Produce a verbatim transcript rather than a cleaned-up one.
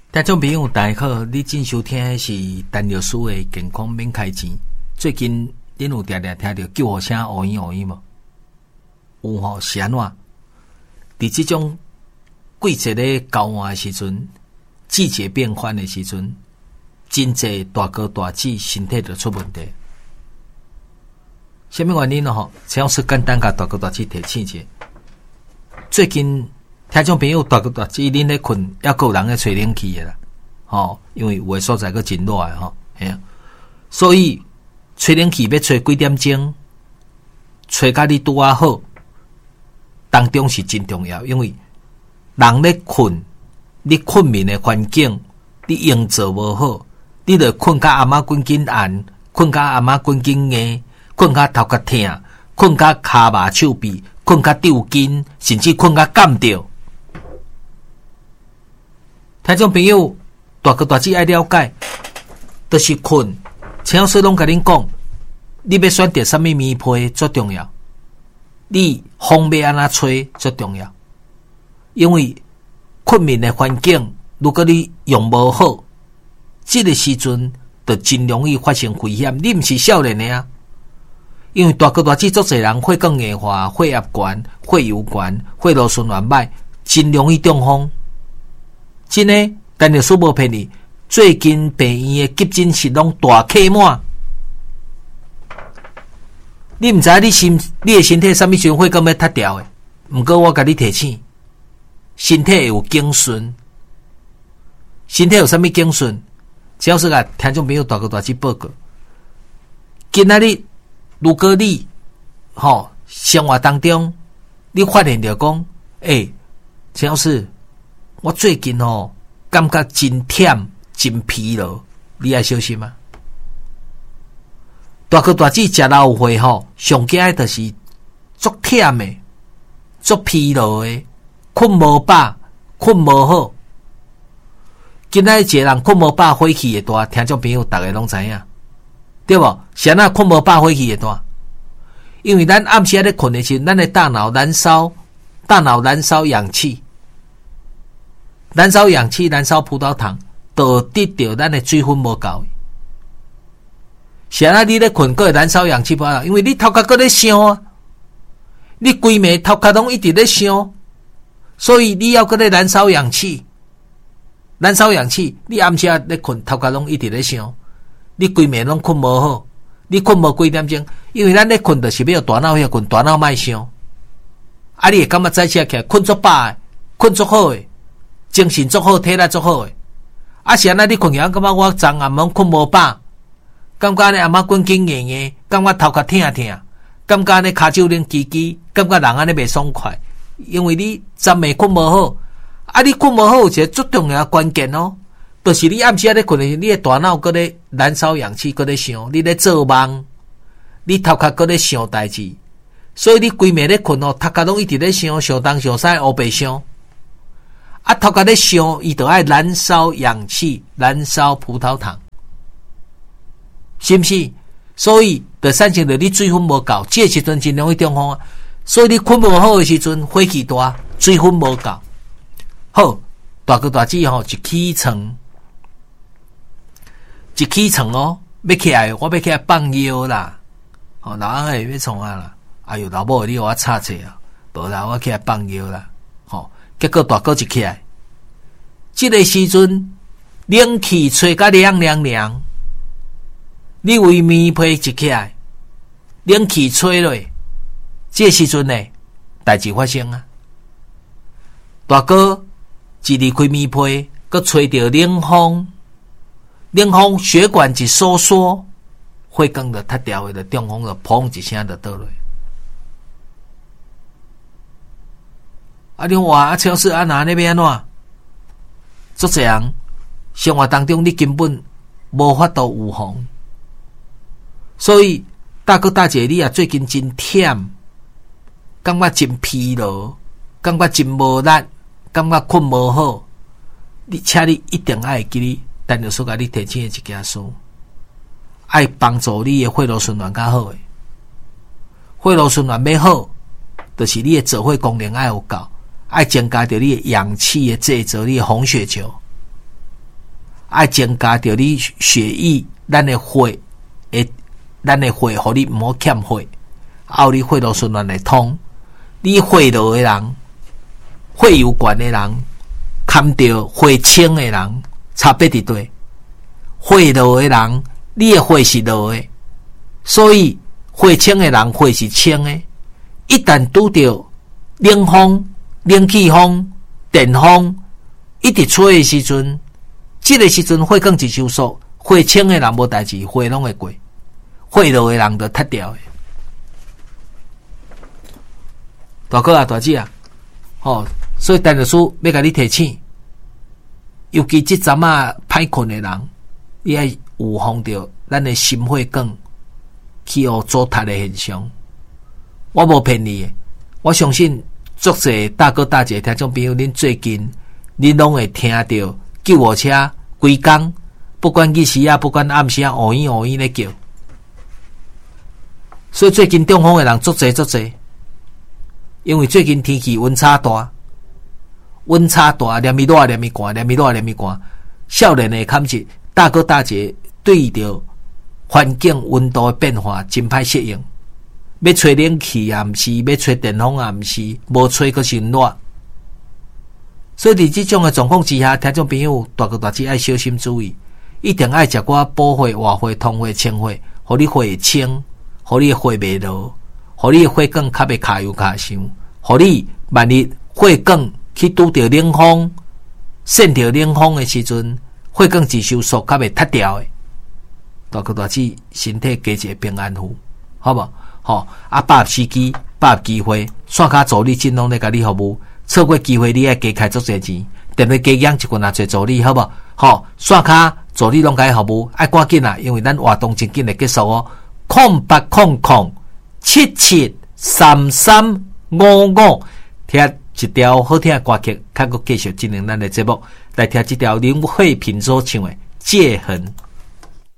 听众朋友大家好，你正收听的是陈律师的健康免开钱。最近恁有常常听到救护车乌烟乌烟无？有吼是安怎？伫即种季节咧交换的时阵，季节变换的时阵，真济大哥大姐身体就出问题。什么原因呢？吼，请我是简单甲大哥大姐提醒者。最近听众朋友大哥大姐恁咧困，抑个有人咧吹冷气的啦，吼，因为有诶所在个真热诶吼，嘿啊，所以吹冷气要吹几点钟，吹甲你拄啊好，当中是真重要，因为人咧困，你困眠诶环境你营造无好，你著困甲阿妈滚紧按，困甲阿妈滚紧硬，困甲头壳痛，困甲骹麻手臂，困甲抽筋，甚至困甲干着。听众朋友，大哥大姐爱了解，就是困。请说拢甲恁讲，你要选择什么棉被最重要，你风要安怎吹最重要。因为困眠的环境，如果你用无好，这个时阵就真容易发生危险。你毋是少年的啊，因为大哥大姐足侪人血管硬化、血压悬、血油悬、血路循环歹，真容易中风。真诶，但律师无骗你，最近病院诶急诊室拢大客满。你毋知你身你诶身体啥物时阵会咁要塌掉诶？毋过我甲你提醒，身体有警讯，身体有啥物警讯？只要是甲听众朋友大哥大姐报告。今仔日如果你吼、哦、生活当中，你发现着讲，诶、欸，只要是我最近哦，感觉真忝、真疲劳，你爱小心啊！大哥大姐食老会吼，上惊的就是足忝的、足疲劳的，困无饱、困无好。今仔一个人困无饱、火气会大，听众朋友大家拢知影，对无？是安那困无饱、火气会大？因为咱暗时咧困的时候，咱的大脑燃烧，大脑燃烧氧气。燃烧氧气，燃烧葡萄糖，导致到咱的水分无够。是安那你咧困，佫会燃烧氧气葡萄糖，因为你头壳佫咧想啊，你规暝头壳拢一直咧想，所以你要佫咧燃烧氧气，燃烧氧气，你暗时啊咧困，头壳拢一直咧想，你规暝拢困无好，你困无几点钟，因为咱咧困就是要大脑遐困，大脑莫想，啊，你会感觉早起来起来困足饱的，困足好的。精神足好，体力足好诶。啊，是安那你困起来，感觉我昨暗暝困无饱，感觉呢阿妈滚紧硬硬，感觉头壳痛痛，感觉呢骹手冷吱吱，感觉人安尼袂爽快，因为你昨暝困无好。啊，你困无好有一个最重要关键哦，就是你暗时啊咧困诶，你诶大脑搁咧燃烧氧气，搁咧想，你咧做梦，你头壳搁咧想代志，所以你规暝咧困哦，头壳拢一直咧想，想东想西，黑白想。啊，头壳咧想，伊就爱燃烧氧气，燃烧葡萄糖，是不是？所以就产生着你水分无够，这个时阵真容易中风啊。所以你困无好的时阵，火气大，水分无够。好，大哥大姐吼，一起床，一起床哦，要起来，我要起来放药啦。吼、哦，老阿会要创啊啦，哎呦，老母你互我插者啊，无啦，我起来放药啦。吼、哦。结果大哥一起来，这个时阵冷气吹甲凉凉凉，你为棉被一起来，冷气吹落，这个时阵呢，代志发生啊！大哥一离开棉被，佮吹到冷风，冷风血管一收缩，血管就塌掉的，就中风就砰一声就倒落。啊！你话啊，超市啊，哪那边安怎？做这样生活当中，你根本无法度预防。所以大哥大姐，你啊最近真忝，感觉真疲劳，感觉真无力，感觉困无好。你请你一定爱记你，但就说甲你提醒的一件事，爱帮助你的血路循环较好诶。血路循环要好，就是你的造血功能爱有够。爱增加着你的氧气的制造，你的红血球。 爱增加着你血液，咱的血会，咱的血，互你毋好欠血，后你血路循环会通。你血路的人，血有关的人，看到血清的人，差别伫对。血路的人，你的血是路的，所以血清的人血是清的。一旦拄到冷风、冷气风、电风一直吹的时阵，这个时阵血管一收缩，血清的人无代志，血拢会过，血路的人就脱掉的。大哥啊，大姐啊，吼、哦，所以陈律师要甲你提醒，尤其这阵啊歹困的人，你爱有防着咱的心血管去互阻脱的现象。我无骗你的，我相信足侪大哥大姐听众朋友，恁最近恁拢会听到救护车规工，不管日时啊，不管暗时啊，乌烟乌烟咧叫。所以最近中风的人足侪足侪。因为最近天气温差大，温差大，连咪热连咪寒，连咪热连咪寒。少年的坎子，大哥大姐对着环境温度的变化真歹适应。要吹冷气也毋是，要吹电风也毋是，无吹阁是热。所以伫这种的状况之下，听众朋友大哥大姐爱小心注意，一定爱食寡补血、活血、通血、清血，互你血清，互你的血袂落。互你的血管较袂卡油卡伤，互你万一血管去拄着冷风、渗着冷风的时阵，血管自收缩较袂脱掉的。大哥大姐身体加一个平安符，好无？吼、哦、啊！把握时机，把握机会，线下助理尽量咧甲你服务。错过机会，你爱加开足侪钱，电话加养一群啊，做助理，好无？吼、哦，线下助理拢甲伊服务，爱赶紧啊，因为咱活动真紧来结束哦。空八空空。七七三三五五，听一条好听的歌曲，较佫继续进行咱的节目，来听这条林慧萍所唱的《戒痕》。